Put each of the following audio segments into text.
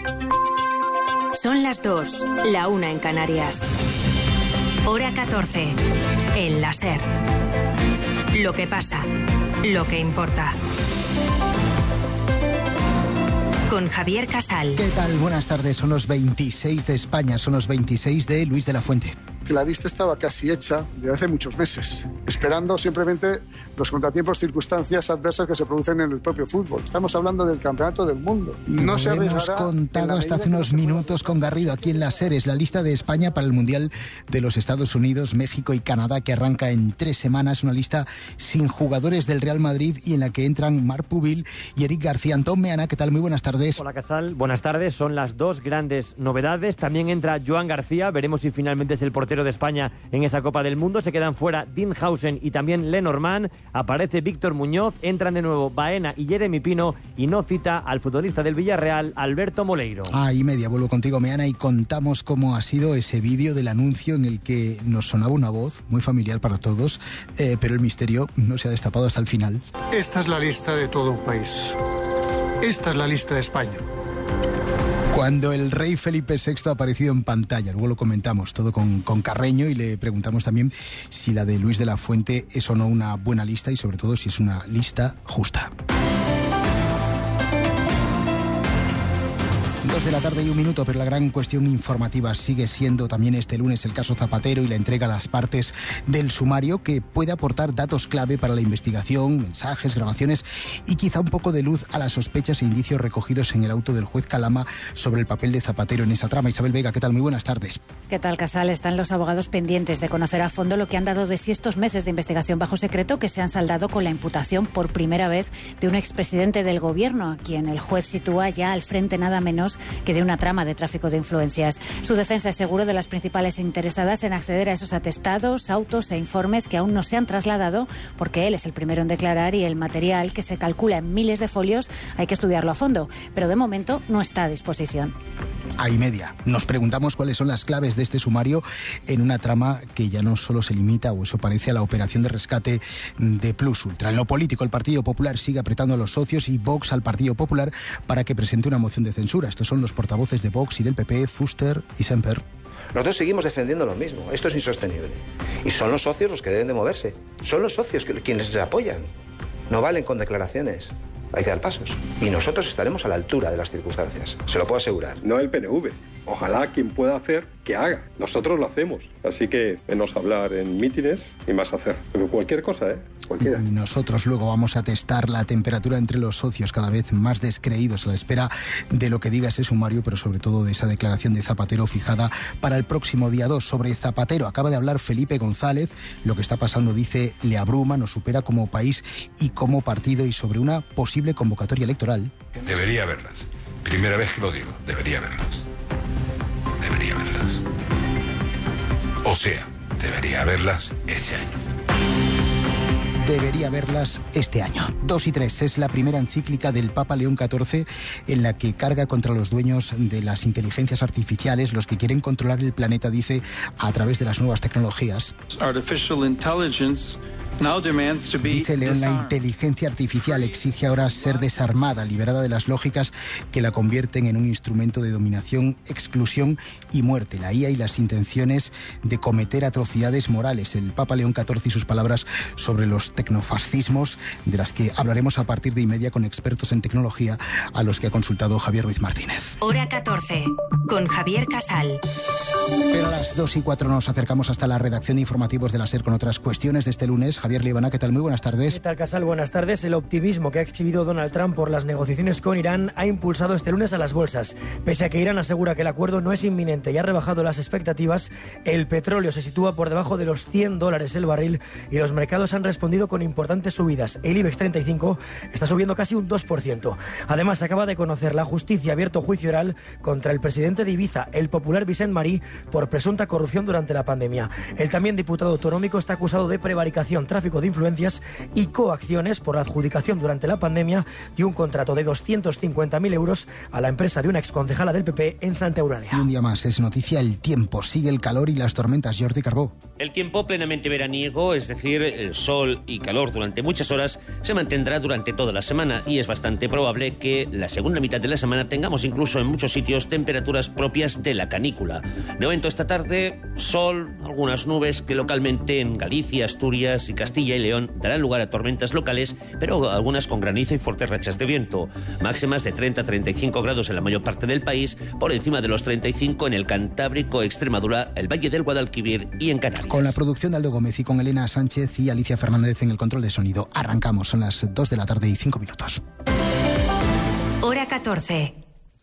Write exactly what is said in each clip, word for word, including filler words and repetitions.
Son las dos, la una en Canarias. Hora catorce, en la SER. Lo que pasa, lo que importa. Con Javier Casal. ¿Qué tal? Buenas tardes. Son los veintiséis de España, son los veintiséis de Luis de la Fuente. Que la lista estaba casi hecha desde hace muchos meses, esperando simplemente los contratiempos, circunstancias adversas que se producen en el propio fútbol. Estamos hablando del campeonato del mundo. No se hemos contado hasta hace unos minutos con Garrido aquí en la SER. Es la lista de España para el Mundial de los Estados Unidos, México y Canadá, que arranca en tres semanas. Una lista sin jugadores del Real Madrid y en la que entran Marc Pubil y Eric García. Antón Meana, ¿qué tal? Muy buenas tardes. Hola Casal, buenas tardes. Son las dos grandes novedades. También entra Joan García. Veremos si finalmente es el portero de España en esa Copa del Mundo. Se quedan fuera Dean Howson y también Lenormand. Aparece Víctor Muñoz, entran de nuevo Baena y Jeremy Pino y no cita al futbolista del Villarreal, Alberto Moleiro. Ah, y media, vuelvo contigo, Meana, y contamos cómo ha sido ese vídeo del anuncio en el que nos sonaba una voz muy familiar para todos, eh, pero el misterio no se ha destapado hasta el final. Esta es la lista de todo un país. Esta es la lista de España. Cuando el rey Felipe sexto ha aparecido en pantalla, luego lo comentamos todo con, con Carreño y le preguntamos también si la de Luis de la Fuente es o no una buena lista y sobre todo si es una lista justa. Dos de la tarde y un minuto, pero la gran cuestión informativa sigue siendo también este lunes el caso Zapatero y la entrega a las partes del sumario que puede aportar datos clave para la investigación, mensajes, grabaciones y quizá un poco de luz a las sospechas e indicios recogidos en el auto del juez Calama sobre el papel de Zapatero en esa trama. Isabel Vega, ¿qué tal? Muy buenas tardes. ¿Qué tal, Casal? Están los abogados pendientes de conocer a fondo lo que han dado de sí estos meses de investigación bajo secreto que se han saldado con la imputación por primera vez de un expresidente del gobierno, a quien el juez sitúa ya al frente nada menos que de una trama de tráfico de influencias. Su defensa es seguro de las principales interesadas en acceder a esos atestados, autos e informes que aún no se han trasladado porque él es el primero en declarar y el material, que se calcula en miles de folios, hay que estudiarlo a fondo, pero de momento no está a disposición. A y media. Nos preguntamos cuáles son las claves de este sumario en una trama que ya no solo se limita, o eso parece, a la operación de rescate de Plus Ultra. En lo político, el Partido Popular sigue apretando a los socios y Vox al Partido Popular para que presente una moción de censura. Estos son los portavoces de Vox y del P P, Fuster y Semper. Nosotros seguimos defendiendo lo mismo. Esto es insostenible. Y son los socios los que deben de moverse. Son los socios que, quienes les apoyan. No valen con declaraciones. Hay que dar pasos. Y nosotros estaremos a la altura de las circunstancias. Se lo puedo asegurar. No el P N V. Ojalá quien pueda hacer, que haga. Nosotros lo hacemos. Así que menos hablar en mítines y más hacer. Pero cualquier cosa, ¿eh? Cualquiera. Y nosotros luego vamos a testar la temperatura entre los socios, cada vez más descreídos a la espera de lo que diga ese sumario, pero sobre todo de esa declaración de Zapatero fijada para el próximo día dos. Sobre Zapatero acaba de hablar Felipe González. Lo que está pasando, dice, le abruma, nos supera como país y como partido, y sobre una posible convocatoria electoral. Debería haberlas. Primera vez que lo digo, debería haberlas. Debería haberlas. O sea, debería haberlas este año. Debería verlas este año. Dos y tres es la primera encíclica del Papa León catorce en la que carga contra los dueños de las inteligencias artificiales, los que quieren controlar el planeta, dice, a través de las nuevas tecnologías. Artificial intelligence now demands to be Dice León, la inteligencia artificial exige ahora ser desarmada, liberada de las lógicas que la convierten en un instrumento de dominación, exclusión y muerte. La I A y las intenciones de cometer atrocidades morales. El Papa León catorce y sus palabras sobre los tecnofascismos, de las que hablaremos a partir de y media con expertos en tecnología a los que ha consultado Javier Ruiz Martínez. Hora catorce, con Javier Casal. Pero a las dos y cuatro nos acercamos hasta la redacción de informativos de la SER con otras cuestiones de este lunes. Javier Líbana, ¿qué tal? Muy buenas tardes. ¿Qué tal, Casal? Buenas tardes. El optimismo que ha exhibido Donald Trump por las negociaciones con Irán ha impulsado este lunes a las bolsas. Pese a que Irán asegura que el acuerdo no es inminente y ha rebajado las expectativas, el petróleo se sitúa por debajo de los cien dólares el barril y los mercados han respondido con importantes subidas. El IBEX treinta y cinco está subiendo casi un dos por ciento. Además, acaba de conocer la justicia abierto juicio oral contra el presidente de Ibiza, el popular Vicent Marí, por presunta corrupción durante la pandemia. El también diputado autonómico está acusado de prevaricación, tráfico de influencias y coacciones por la adjudicación durante la pandemia de un contrato de doscientos cincuenta mil euros a la empresa de una exconcejala del P P en Santa Eulalia. Y un día más es noticia el tiempo. Sigue el calor y las tormentas. Jordi Carbó. El tiempo plenamente veraniego, es decir, el sol y calor durante muchas horas, se mantendrá durante toda la semana y es bastante probable que la segunda mitad de la semana tengamos incluso en muchos sitios temperaturas propias de la canícula. De momento esta tarde, sol, algunas nubes que localmente en Galicia, Asturias y Castilla y León darán lugar a tormentas locales, pero algunas con granizo y fuertes rachas de viento. Máximas de treinta a treinta y cinco grados en la mayor parte del país, por encima de los treinta y cinco en el Cantábrico, Extremadura, el Valle del Guadalquivir y en Canarias. Con la producción de Aldo Gómez y con Elena Sánchez y Alicia Fernández en el control de sonido. Arrancamos, son las dos de la tarde y cinco minutos. Hora catorce.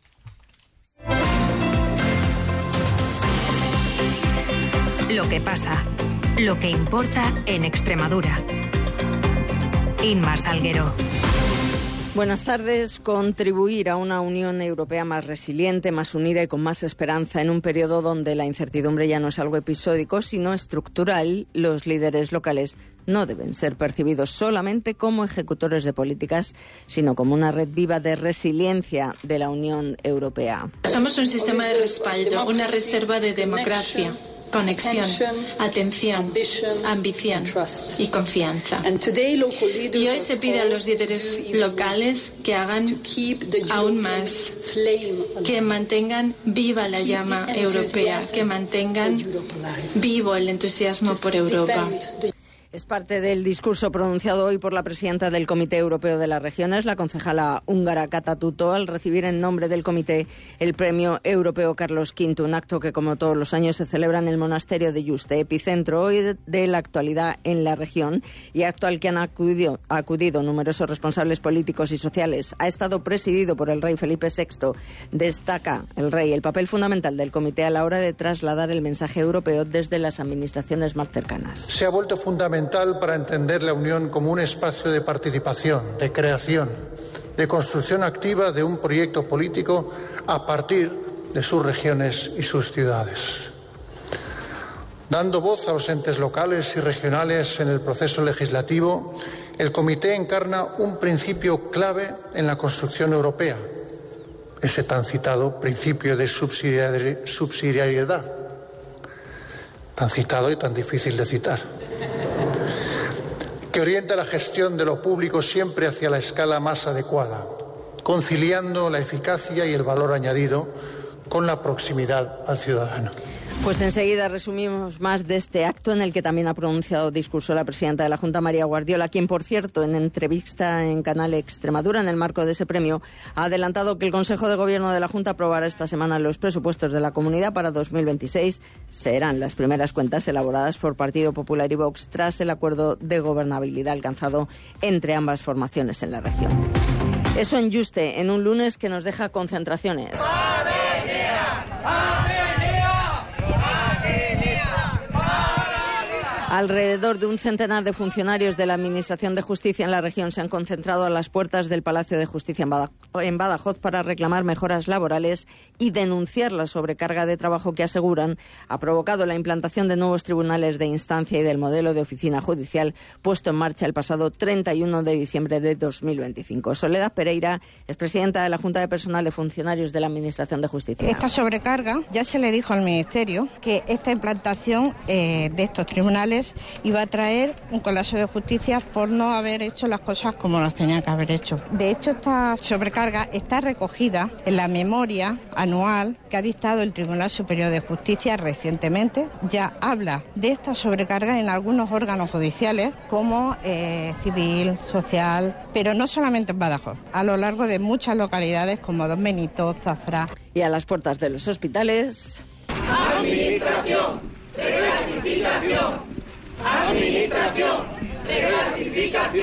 Lo que pasa, lo que importa en Extremadura. Inma Salguero. Buenas tardes. Contribuir a una Unión Europea más resiliente, más unida y con más esperanza en un periodo donde la incertidumbre ya no es algo episódico, sino estructural, los líderes locales no deben ser percibidos solamente como ejecutores de políticas, sino como una red viva de resiliencia de la Unión Europea. Somos un sistema de respaldo, una reserva de democracia, conexión, atención, ambición y confianza. Y hoy se pide a los líderes locales que hagan aún más, que mantengan viva la llama europea, que mantengan vivo el entusiasmo por Europa. Es parte del discurso pronunciado hoy por la presidenta del Comité Europeo de las Regiones, la concejala húngara Kata Tutto, al recibir en nombre del comité el Premio Europeo Carlos quinto, un acto que, como todos los años, se celebra en el monasterio de Yuste, epicentro hoy de, de la actualidad en la región y acto al que han acudido, acudido numerosos responsables políticos y sociales. Ha estado presidido por el rey Felipe sexto. Destaca el rey el papel fundamental del comité a la hora de trasladar el mensaje europeo desde las administraciones más cercanas. Se ha vuelto fundamental para entender la Unión como un espacio de participación, de creación, de construcción activa de un proyecto político a partir de sus regiones y sus ciudades. Dando voz a los entes locales y regionales en el proceso legislativo, el Comité encarna un principio clave en la construcción europea, ese tan citado principio de subsidiariedad, tan citado y tan difícil de citar, que orienta la gestión de lo público siempre hacia la escala más adecuada, conciliando la eficacia y el valor añadido con la proximidad al ciudadano. Pues enseguida resumimos más de este acto en el que también ha pronunciado discurso la presidenta de la Junta, María Guardiola, quien, por cierto, en entrevista en Canal Extremadura, en el marco de ese premio, ha adelantado que el Consejo de Gobierno de la Junta aprobará esta semana los presupuestos de la comunidad para dos mil veintiséis. Serán las primeras cuentas elaboradas por Partido Popular y Vox tras el acuerdo de gobernabilidad alcanzado entre ambas formaciones en la región. Eso en Yuste, en un lunes que nos deja concentraciones. Alrededor de un centenar de funcionarios de la Administración de Justicia en la región se han concentrado a las puertas del Palacio de Justicia en Badajoz para reclamar mejoras laborales y denunciar la sobrecarga de trabajo que aseguran ha provocado la implantación de nuevos tribunales de instancia y del modelo de oficina judicial puesto en marcha el pasado treinta y uno de diciembre de dos mil veinticinco. Soledad Pereira es presidenta de la Junta de Personal de Funcionarios de la Administración de Justicia. Esta sobrecarga, ya se le dijo al Ministerio que esta implantación eh, de estos tribunales iba a traer un colapso de justicia por no haber hecho las cosas como las tenía que haber hecho. De hecho, esta sobrecarga está recogida en la memoria anual que ha dictado el Tribunal Superior de Justicia recientemente. Ya habla de esta sobrecarga en algunos órganos judiciales como eh, civil, social, pero no solamente en Badajoz, a lo largo de muchas localidades como Don Benito, Zafra. Y a las puertas de los hospitales. Administración, reclasificación. Administración, reclasificación.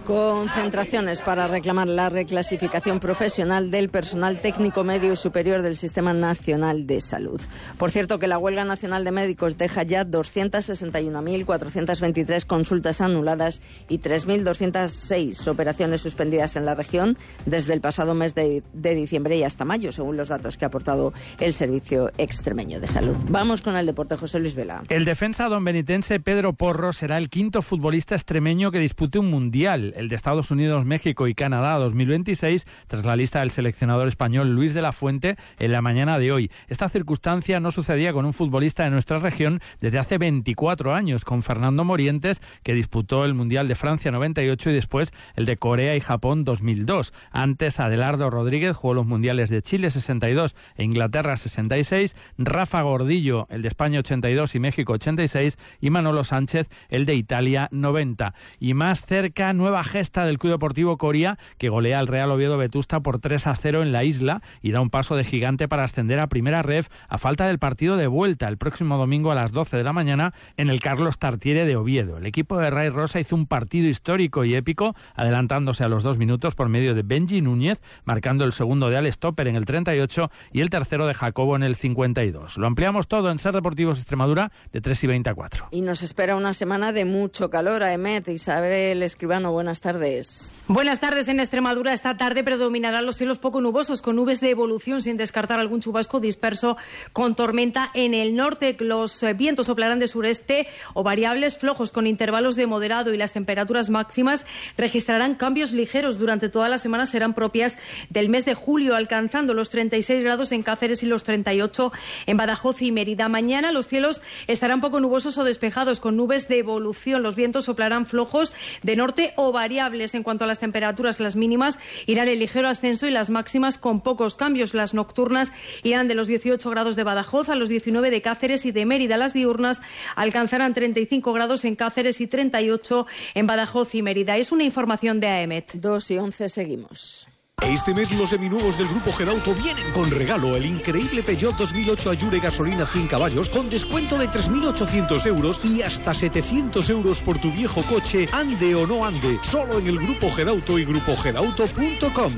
Concentraciones para reclamar la reclasificación profesional del personal técnico medio y superior del Sistema Nacional de Salud. Por cierto, que la huelga nacional de médicos deja ya doscientas sesenta y una mil cuatrocientas veintitrés consultas anuladas y tres mil doscientas seis operaciones suspendidas en la región desde el pasado mes de, de diciembre y hasta mayo, según los datos que ha aportado el Servicio Extremeño de Salud. Vamos con el deporte, José Luis Vela. El defensa donbenitense Pedro Porro será el quinto futbolista extremeño que dispute un mundial, el de Estados Unidos, México y Canadá dos mil veintiséis, tras la lista del seleccionador español Luis de la Fuente en la mañana de hoy. Esta circunstancia no sucedía con un futbolista de nuestra región desde hace veinticuatro años, con Fernando Morientes, que disputó el Mundial de Francia noventa y ocho y después el de Corea y Japón dos mil dos. Antes, Adelardo Rodríguez jugó los Mundiales de Chile sesenta y dos e Inglaterra sesenta y seis, Rafa Gordillo el de España ochenta y dos y México ochenta y seis y Manolo Sánchez el de Italia noventa. Y más cerca, nueva gesta del Club Deportivo Coria, que golea al Real Oviedo Vetusta por tres a cero en la isla y da un paso de gigante para ascender a Primera Ref a falta del partido de vuelta el próximo domingo a las doce de la mañana en el Carlos Tartiere de Oviedo. El equipo de Ray Rosa hizo un partido histórico y épico, adelantándose a los dos minutos por medio de Benji Núñez, marcando el segundo de Alex Topper en el treinta y ocho y el tercero de Jacobo en el cincuenta y dos. Lo ampliamos todo en Ser Deportivos Extremadura de tres y veinte a cuatro. Y nos espera una semana de mucho calor. Aemet, Isabel Escribano, buenas tardes. Buenas tardes. En Extremadura esta tarde predominarán los cielos poco nubosos, con nubes de evolución sin descartar algún chubasco disperso con tormenta en el norte. Los vientos soplarán de sureste o variables flojos con intervalos de moderado y las temperaturas máximas registrarán cambios ligeros durante toda la semana. Serán propias del mes de julio, alcanzando los treinta y seis grados en Cáceres y los treinta y ocho en Badajoz y Mérida. Mañana los cielos estarán poco nubosos o despejados con nubes de evolución. Los vientos soplarán flojos de norte o variables. En cuanto a las temperaturas, las mínimas irán en ligero ascenso y las máximas con pocos cambios. Las nocturnas irán de los dieciocho grados de Badajoz a los diecinueve de Cáceres y de Mérida. Las diurnas alcanzarán treinta y cinco grados en Cáceres y treinta y ocho en Badajoz y Mérida. Es una información de Aemet. dos y once, seguimos. Este mes los seminuevos del Grupo Gedauto vienen con regalo: el increíble Peugeot dos mil ocho Allure gasolina cien caballos con descuento de tres mil ochocientos euros y hasta setecientos euros por tu viejo coche, ande o no ande, solo en el Grupo Gedauto y grupo gedauto punto com.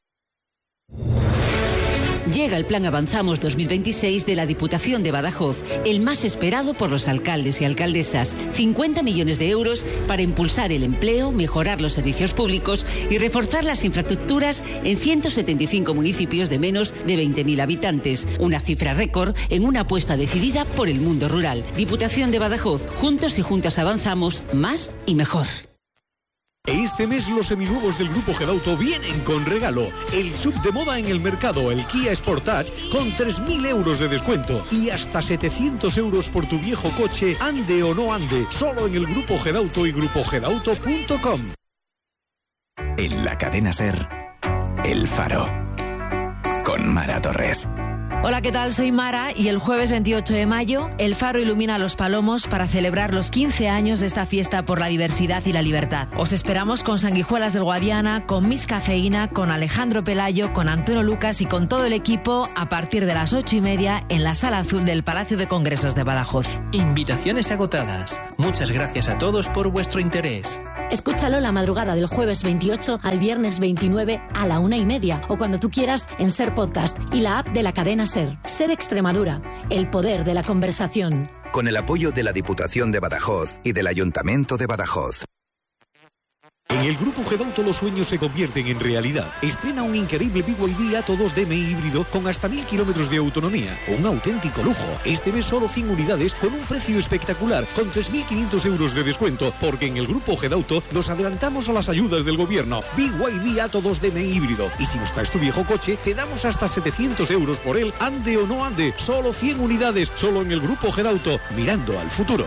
Llega el Plan Avanzamos dos mil veintiséis de la Diputación de Badajoz, el más esperado por los alcaldes y alcaldesas. cincuenta millones de euros para impulsar el empleo, mejorar los servicios públicos y reforzar las infraestructuras en ciento setenta y cinco municipios de menos de veinte mil habitantes. Una cifra récord en una apuesta decidida por el mundo rural. Diputación de Badajoz, juntos y juntas avanzamos más y mejor. Este mes los seminuevos del Grupo Gedauto vienen con regalo: el sub de moda en el mercado, el Kia Sportage, con tres mil euros de descuento y hasta setecientos euros por tu viejo coche, ande o no ande, solo en el Grupo Gedauto y grupo gedauto punto com. En la cadena SER, El Faro, con Mara Torres. Hola, ¿qué tal? Soy Mara y el jueves veintiocho de mayo El Faro ilumina a los Palomos para celebrar los quince años de esta fiesta por la diversidad y la libertad. Os esperamos con Sanguijuelas del Guadiana, con Miss Cafeína, con Alejandro Pelayo, con Antonio Lucas y con todo el equipo a partir de las ocho y media en la Sala Azul del Palacio de Congresos de Badajoz. Invitaciones agotadas. Muchas gracias a todos por vuestro interés. Escúchalo la madrugada del jueves veintiocho al viernes veintinueve a la una y media o cuando tú quieras en SER Podcast y la app de la cadena SER. SER Extremadura, el poder de la conversación. Con el apoyo de la Diputación de Badajoz y del Ayuntamiento de Badajoz. En el Grupo Gedauto los sueños se convierten en realidad. Estrena un increíble B Y D Atto dos D M I híbrido con hasta mil kilómetros de autonomía. Un auténtico lujo. Este mes solo cien unidades con un precio espectacular, con tres mil quinientos euros de descuento, porque en el Grupo Gedauto nos adelantamos a las ayudas del gobierno. B Y D Atto dos D M I híbrido. Y si nos traes tu viejo coche, te damos hasta setecientos euros por él, ande o no ande. Solo cien unidades, solo en el Grupo Gedauto, mirando al futuro.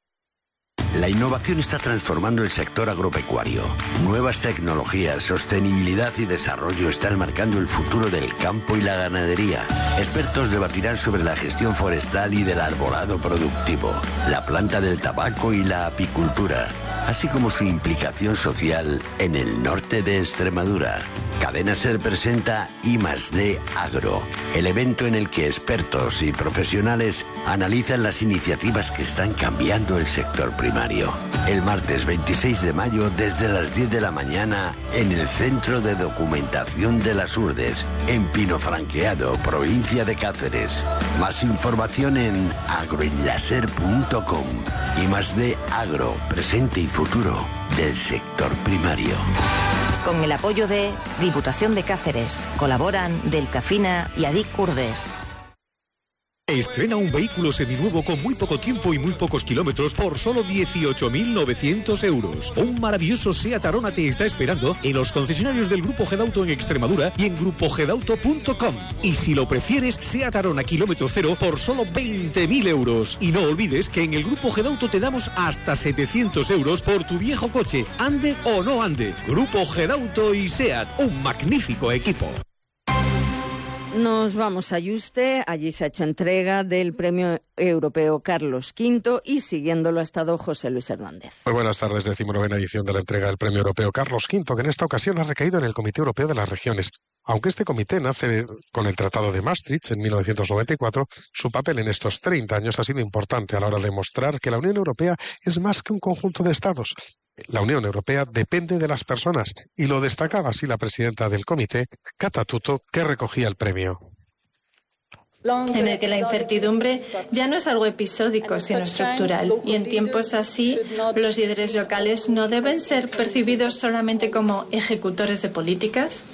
La innovación está transformando el sector agropecuario. Nuevas tecnologías, sostenibilidad y desarrollo están marcando el futuro del campo y la ganadería. Expertos debatirán sobre la gestión forestal y del arbolado productivo, la planta del tabaco y la apicultura. así como su implicación social en el norte de Extremadura. Cadena SER presenta I más D Agro, el evento en el que expertos y profesionales analizan las iniciativas que están cambiando el sector primario. El martes veintiséis de mayo desde las diez de la mañana en el Centro de Documentación de las Urdes, en Pinofranqueado, provincia de Cáceres. Más información en agroenlaser punto com. I más D Agro, presente y futuro del sector primario. Con el apoyo de Diputación de Cáceres, colaboran Delcafina y Adic Urdes. Estrena un vehículo seminuevo con muy poco tiempo y muy pocos kilómetros por solo dieciocho mil novecientos euros. Un maravilloso SEAT Arona te está esperando en los concesionarios del Grupo Gedauto en Extremadura y en grupo gedauto punto com. Y si lo prefieres, SEAT Arona kilómetro cero por solo veinte mil euros. Y no olvides que en el Grupo Gedauto te damos hasta setecientos euros por tu viejo coche, ande o no ande. Grupo Gedauto y SEAT, un magnífico equipo. Nos vamos a Yuste, allí se ha hecho entrega del Premio Europeo Carlos quinto y siguiéndolo ha estado José Luis Hernández. Muy buenas tardes, decimonovena edición de la entrega del Premio Europeo Carlos quinto, que en esta ocasión ha recaído en el Comité Europeo de las Regiones. Aunque este comité nace con el Tratado de Maastricht en mil novecientos noventa y cuatro, su papel en estos treinta años ha sido importante a la hora de mostrar que la Unión Europea es más que un conjunto de estados. La Unión Europea depende de las personas, y lo destacaba así la presidenta del comité, Kata Tutto, que recogía el premio. En el que la incertidumbre ya no es algo episódico, sino estructural. Y en tiempos así, los líderes locales no deben ser percibidos solamente como ejecutores de políticas,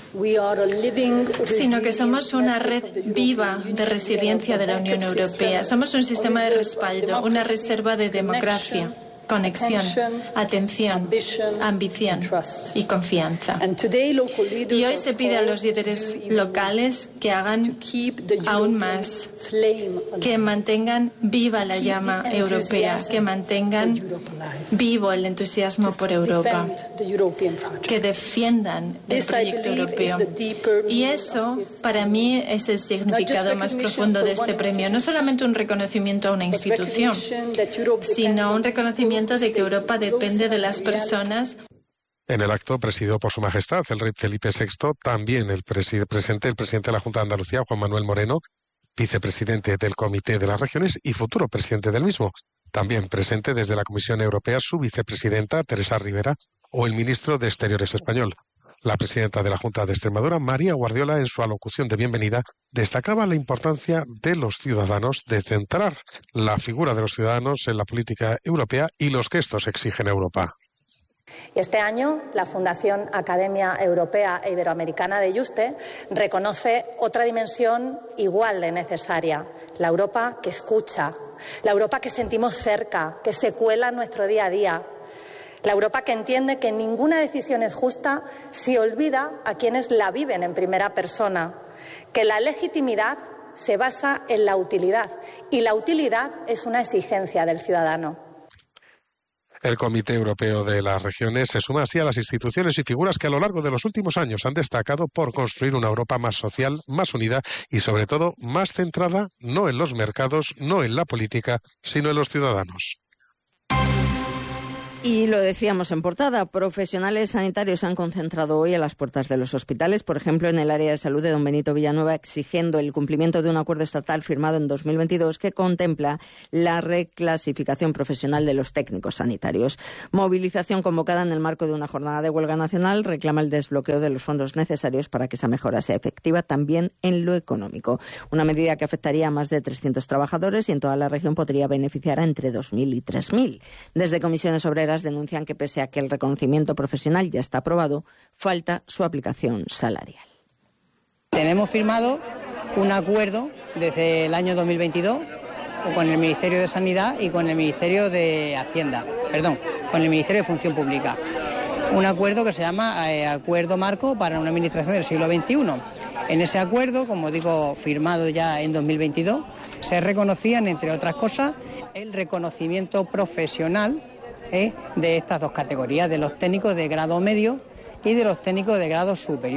sino que somos una red viva de resiliencia de la Unión Europea. Somos un sistema de respaldo, una reserva de democracia, conexión, atención, ambición y confianza. Y hoy se pide a los líderes locales que hagan aún más, que mantengan viva la llama europea, que mantengan vivo el entusiasmo por Europa, que defiendan el proyecto europeo. Y eso, para mí, es el significado más profundo de este premio. No solamente un reconocimiento a una institución, sino un reconocimiento de que Europa depende de las personas. En el acto, presidido por Su Majestad, el rey Felipe sexto, también el preside, presente el presidente de la Junta de Andalucía, Juan Manuel Moreno, vicepresidente del Comité de las Regiones y futuro presidente del mismo. También presente desde la Comisión Europea su vicepresidenta, Teresa Rivera, o el ministro de Exteriores español. La presidenta de la Junta de Extremadura, María Guardiola, en su alocución de bienvenida, destacaba la importancia de los ciudadanos, de centrar la figura de los ciudadanos en la política europea y los que estos exigen a Europa. Y este año, la Fundación Academia Europea e Iberoamericana de Yuste reconoce otra dimensión igual de necesaria, la Europa que escucha, la Europa que sentimos cerca, que se cuela en nuestro día a día. La Europa que entiende que ninguna decisión es justa si olvida a quienes la viven en primera persona, que la legitimidad se basa en la utilidad y la utilidad es una exigencia del ciudadano. El Comité Europeo de las Regiones se suma así a las instituciones y figuras que a lo largo de los últimos años han destacado por construir una Europa más social, más unida y sobre todo más centrada no en los mercados, no en la política, sino en los ciudadanos. Y lo decíamos en portada, profesionales sanitarios se han concentrado hoy a las puertas de los hospitales, por ejemplo en el área de salud de Don Benito Villanueva, exigiendo el cumplimiento de un acuerdo estatal firmado en dos mil veintidós que contempla la reclasificación profesional de los técnicos sanitarios. Movilización convocada en el marco de una jornada de huelga nacional reclama el desbloqueo de los fondos necesarios para que esa mejora sea efectiva también en lo económico. Una medida que afectaría a más de trescientos trabajadores y en toda la región podría beneficiar a entre dos mil y tres mil. Desde Comisiones Obreras denuncian que pese a que el reconocimiento profesional ya está aprobado, falta su aplicación salarial. Tenemos firmado un acuerdo desde el año dos mil veintidós con el Ministerio de Sanidad y con el Ministerio de Hacienda, perdón, con el Ministerio de Función Pública. Un acuerdo que se llama eh, Acuerdo Marco para una Administración del siglo veintiuno. En ese acuerdo, como digo, firmado ya en dos mil veintidós, se reconocían, entre otras cosas, el reconocimiento profesional ¿eh? de estas dos categorías, de los técnicos de grado medio y de los técnicos de grado superior.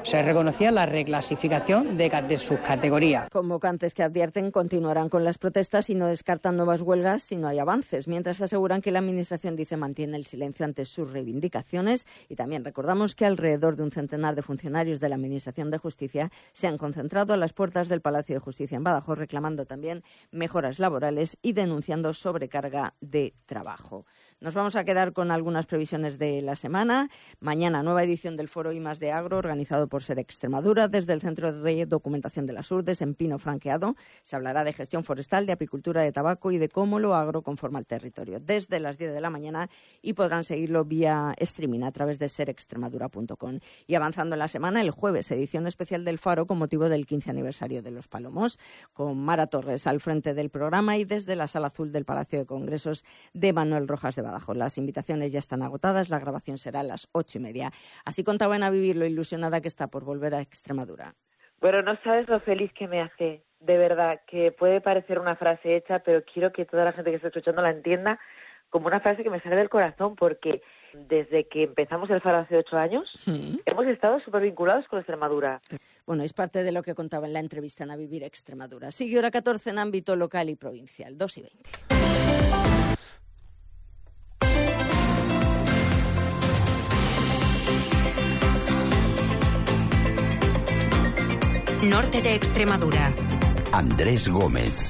Se reconocía la reclasificación de, de sus categorías. Convocantes que advierten continuarán con las protestas y no descartan nuevas huelgas si no hay avances, mientras aseguran que la Administración, dice, mantiene el silencio ante sus reivindicaciones. Y también recordamos que alrededor de un centenar de funcionarios de la Administración de Justicia se han concentrado a las puertas del Palacio de Justicia en Badajoz, reclamando también mejoras laborales y denunciando sobrecarga de trabajo. Nos vamos a quedar con algunas previsiones de la semana. Mañana, nueva edición del Foro I más D Agro, organizado por SER Extremadura desde el Centro de Documentación de las Urdes en Pino Franqueado. Se hablará de gestión forestal, de apicultura de tabaco y de cómo lo agro conforma el territorio, desde las diez de la mañana, y podrán seguirlo vía streaming a través de ser extremadura punto com. Y avanzando en la semana, el jueves, edición especial del Faro con motivo del quince aniversario de Los Palomos, con Mara Torres al frente del programa y desde la Sala Azul del Palacio de Congresos de Manuel Rojas de Badajoz. Las invitaciones ya están agotadas, la grabación será a las ocho y media. Así contaban a vivir lo ilusionada que está por volver a Extremadura. Bueno, no sabes lo feliz que me hace, de verdad, que puede parecer una frase hecha, pero quiero que toda la gente que está escuchando la entienda como una frase que me sale del corazón, porque desde que empezamos el Faro hace ocho años, sí, hemos estado súper vinculados con Extremadura. Bueno, es parte de lo que contaba en la entrevista en A Vivir Extremadura. Sigue hora catorce en ámbito local y provincial, dos y veinte. Norte de Extremadura. Andrés Gómez.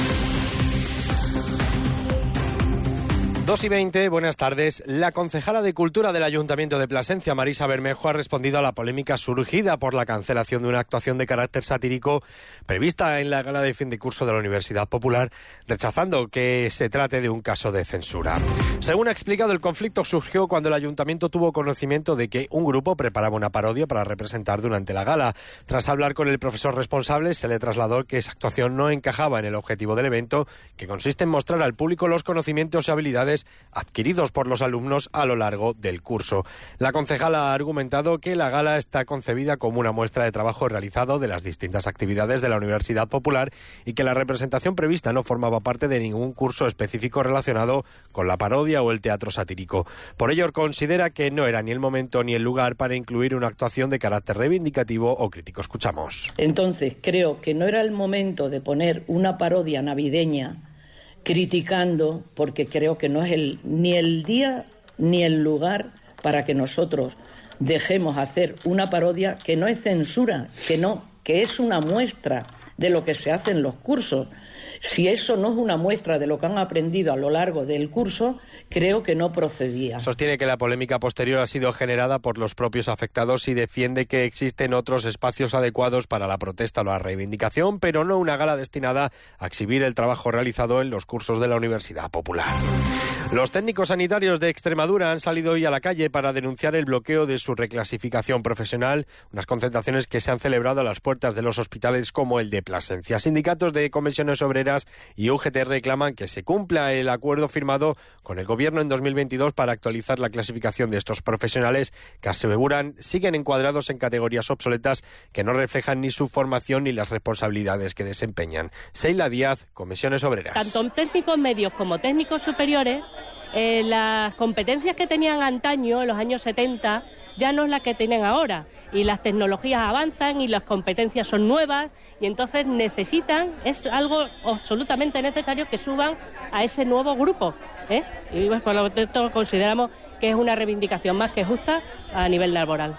dos y veinte, buenas tardes. La concejala de Cultura del Ayuntamiento de Plasencia, Marisa Bermejo, ha respondido a la polémica surgida por la cancelación de una actuación de carácter satírico prevista en la gala de fin de curso de la Universidad Popular, rechazando que se trate de un caso de censura. Según ha explicado, el conflicto surgió cuando el Ayuntamiento tuvo conocimiento de que un grupo preparaba una parodia para representar durante la gala. Tras hablar con el profesor responsable, se le trasladó que esa actuación no encajaba en el objetivo del evento, que consiste en mostrar al público los conocimientos y habilidades adquiridos por los alumnos a lo largo del curso. La concejala ha argumentado que la gala está concebida como una muestra de trabajo realizado de las distintas actividades de la Universidad Popular y que la representación prevista no formaba parte de ningún curso específico relacionado con la parodia o el teatro satírico. Por ello, considera que no era ni el momento ni el lugar para incluir una actuación de carácter reivindicativo o crítico. Escuchamos. Entonces, creo que no era el momento de poner una parodia navideña criticando, porque creo que no es el, ni el día ni el lugar para que nosotros dejemos hacer una parodia que no es censura, que no, que es una muestra de lo que se hace en los cursos. Si eso no es una muestra de lo que han aprendido a lo largo del curso, creo que no procedía. Sostiene que la polémica posterior ha sido generada por los propios afectados y defiende que existen otros espacios adecuados para la protesta o la reivindicación, pero no una gala destinada a exhibir el trabajo realizado en los cursos de la Universidad Popular. Los técnicos sanitarios de Extremadura han salido hoy a la calle para denunciar el bloqueo de su reclasificación profesional, unas concentraciones que se han celebrado a las puertas de los hospitales como el de Plasencia. Sindicatos de comisiones obreras y U G T reclaman que se cumpla el acuerdo firmado con el Gobierno en dos mil veintidós para actualizar la clasificación de estos profesionales que aseguran siguen encuadrados en categorías obsoletas que no reflejan ni su formación ni las responsabilidades que desempeñan. Seila Díaz, comisiones obreras. Tanto técnicos medios como técnicos superiores, eh, las competencias que tenían antaño, en los años setenta, ya no es la que tienen ahora, y las tecnologías avanzan y las competencias son nuevas, y entonces necesitan, es algo absolutamente necesario que suban a ese nuevo grupo, ¿eh? Y pues, por lo tanto consideramos que es una reivindicación más que justa a nivel laboral.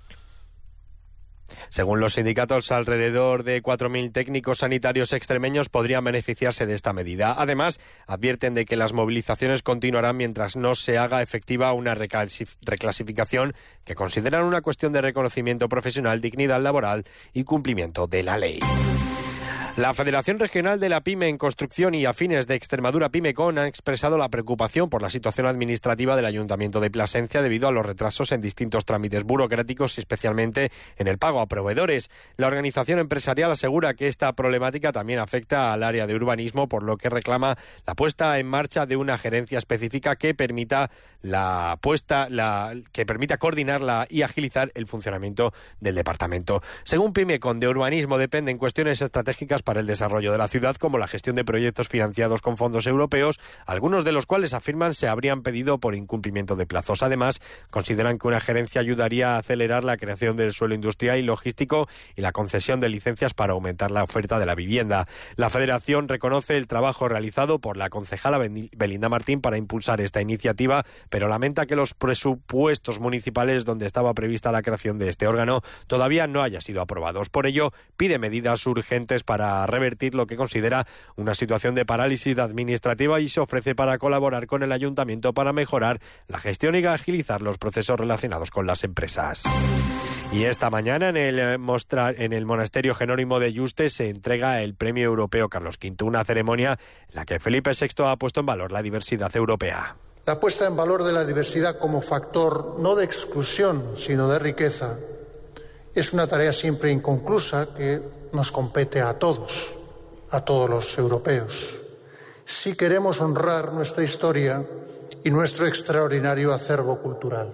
Según los sindicatos, alrededor de cuatro mil técnicos sanitarios extremeños podrían beneficiarse de esta medida. Además, advierten de que las movilizaciones continuarán mientras no se haga efectiva una reclasificación que consideran una cuestión de reconocimiento profesional, dignidad laboral y cumplimiento de la ley. La Federación Regional de la PYME en Construcción y Afines de Extremadura, PYMECON, ha expresado la preocupación por la situación administrativa del Ayuntamiento de Plasencia debido a los retrasos en distintos trámites burocráticos y especialmente en el pago a proveedores. La organización empresarial asegura que esta problemática también afecta al área de urbanismo, por lo que reclama la puesta en marcha de una gerencia específica que permita la puesta, la, que permita coordinarla y agilizar el funcionamiento del departamento. Según PYMECON, de urbanismo dependen cuestiones estratégicas estrategias para el desarrollo de la ciudad, como la gestión de proyectos financiados con fondos europeos, algunos de los cuales afirman se habrían pedido por incumplimiento de plazos. Además, consideran que una gerencia ayudaría a acelerar la creación del suelo industrial y logístico y la concesión de licencias para aumentar la oferta de la vivienda. La Federación reconoce el trabajo realizado por la concejala Belinda Martín para impulsar esta iniciativa, pero lamenta que los presupuestos municipales donde estaba prevista la creación de este órgano todavía no hayan sido aprobados. Por ello, pide medidas urgentes para revertir lo que considera una situación de parálisis administrativa y se ofrece para colaborar con el ayuntamiento para mejorar la gestión y agilizar los procesos relacionados con las empresas. Y esta mañana en el, mostra, en el Monasterio Jerónimo de Yuste se entrega el Premio Europeo Carlos quinto, una ceremonia en la que Felipe sexto ha puesto en valor la diversidad europea. La puesta en valor de la diversidad como factor no de exclusión, sino de riqueza, es una tarea siempre inconclusa que nos compete a todos, a todos los europeos. Si queremos honrar nuestra historia y nuestro extraordinario acervo cultural.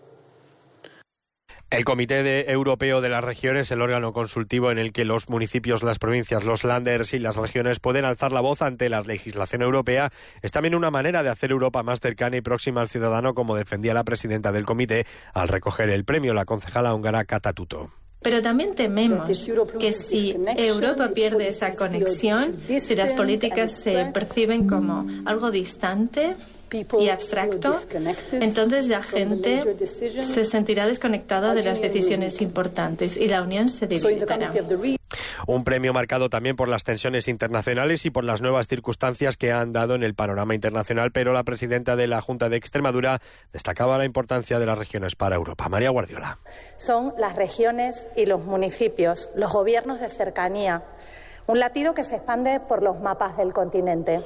El Comité de Europeo de las Regiones, el órgano consultivo en el que los municipios, las provincias, los länders y las regiones pueden alzar la voz ante la legislación europea, es también una manera de hacer Europa más cercana y próxima al ciudadano, como defendía la presidenta del comité al recoger el premio, la concejala húngara Kata Tutto. Pero también tememos que si Europa pierde esa conexión, si las políticas se perciben como algo distante y abstracto, entonces la gente se sentirá desconectada de las decisiones importantes y la Unión se debilitará. Un premio marcado también por las tensiones internacionales y por las nuevas circunstancias que han dado en el panorama internacional, pero la presidenta de la Junta de Extremadura destacaba la importancia de las regiones para Europa. María Guardiola. Son las regiones y los municipios, los gobiernos de cercanía, un latido que se expande por los mapas del continente.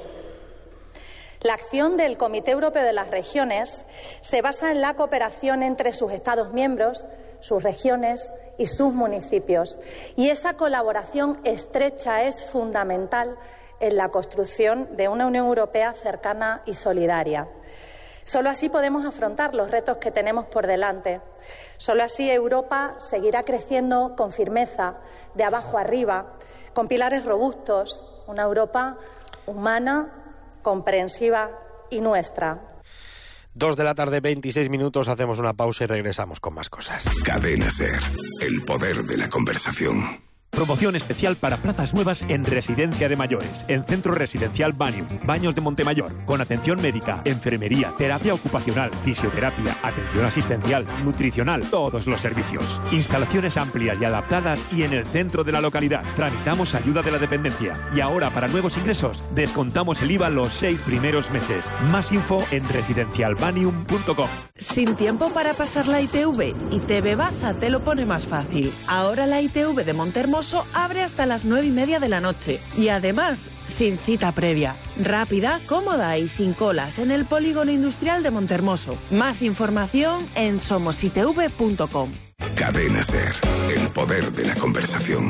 La acción del Comité Europeo de las Regiones se basa en la cooperación entre sus Estados miembros, sus regiones y sus municipios. Y esa colaboración estrecha es fundamental en la construcción de una Unión Europea cercana y solidaria. Solo así podemos afrontar los retos que tenemos por delante. Solo así Europa seguirá creciendo con firmeza, de abajo arriba, con pilares robustos, una Europa humana, comprensiva y nuestra. Dos de la tarde, veintiséis minutos, hacemos una pausa y regresamos con más cosas. Cadena SER, el poder de la conversación. Promoción especial para plazas nuevas en Residencia de Mayores, en Centro Residencial Banium, Baños de Montemayor, con atención médica, enfermería, terapia ocupacional, fisioterapia, atención asistencial, nutricional, todos los servicios. Instalaciones amplias y adaptadas y en el centro de la localidad. Tramitamos ayuda de la dependencia. Y ahora, para nuevos ingresos, descontamos el I V A los seis primeros meses. Más info en residencial banium punto com. ¿Sin tiempo para pasar la I T V? I T V Basa te lo pone más fácil. Ahora la I T V de Montermoso abre hasta las nueve y media de la noche. Y además, sin cita previa. Rápida, cómoda y sin colas en el Polígono Industrial de Montermoso. Más información en somos i t v punto com. Cadena SER, el poder de la conversación.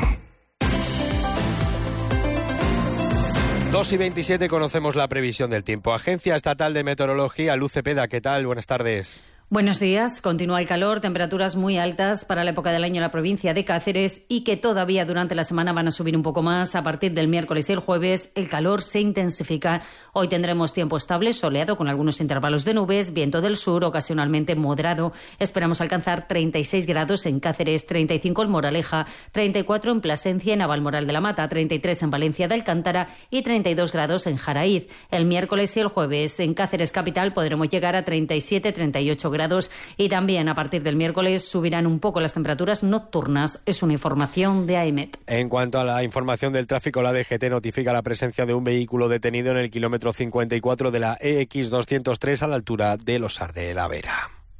dos y veintisiete, conocemos la previsión del tiempo. Agencia Estatal de Meteorología, Luz Cepeda, ¿qué tal? Buenas tardes. Buenos días. Continúa el calor, temperaturas muy altas para la época del año en la provincia de Cáceres y que todavía durante la semana van a subir un poco más. A partir del miércoles y el jueves el calor se intensifica. Hoy tendremos tiempo estable, soleado con algunos intervalos de nubes, viento del sur ocasionalmente moderado. Esperamos alcanzar treinta y seis grados en Cáceres, treinta y cinco en Moraleja, treinta y cuatro en Plasencia, en Navalmoral de la Mata, treinta y tres en Valencia de Alcántara y treinta y dos grados en Jaraíz. El miércoles y el jueves en Cáceres capital podremos llegar a treinta y siete, treinta y ocho grados y también a partir del miércoles subirán un poco las temperaturas nocturnas. Es una información de AEMET. En cuanto a la información del tráfico, la D G T notifica la presencia de un vehículo detenido en el kilómetro cincuenta y cuatro de la E X doscientos tres a la altura de Los Sar de la Vera.